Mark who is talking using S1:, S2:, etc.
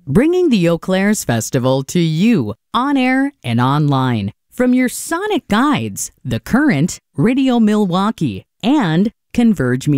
S1: bringing the Eau Claire's Festival to you on air and online from your sonic guides, The Current, Radio Milwaukee, and Converge Media.